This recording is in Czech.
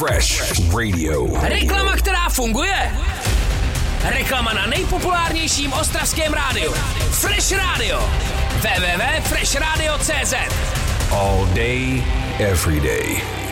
Fresh Radio. Reklama, která funguje. Reklama na nejpopulárnějším ostravském rádiu. Fresh Radio. www.freshradio.cz. All day, every day.